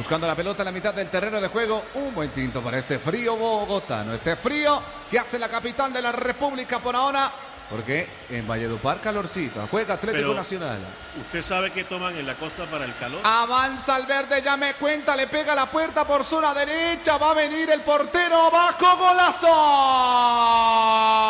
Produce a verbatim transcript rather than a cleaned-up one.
buscando la pelota en la mitad del terreno de juego. Un buen tinto para este frío bogotano. Este frío que hace la capital de la República por ahora. Porque en Valledupar calorcito. Juega Atlético Pero, Nacional. ¿usted sabe qué toman en la costa para el calor? Avanza al verde, ya me cuenta. Le pega la puerta por zona derecha. Va a venir el portero. ¡Bajo golazo!